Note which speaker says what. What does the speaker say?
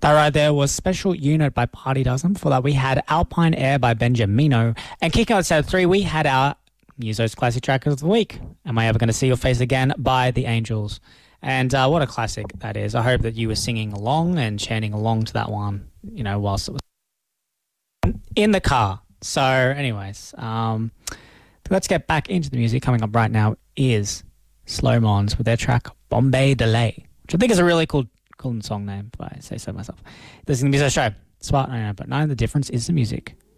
Speaker 1: That right there was Special Unit by Party Dozen. For that, we had Alpine Air by Benjamino. And kicking out set 3, we had our Muso's Classic Track of the Week. Am I Ever Gonna See Your Face Again by The Angels. And what a classic that is. I hope that you were singing along and chanting along to that one, you know, whilst it was in the car. So, anyways, let's get back into the music. Coming up right now is Slow Mons with their track Bombay Delay, which I think is a really cool song name, if I say so myself. This is the Muso Show. Smart, I know, but no, the difference is the music.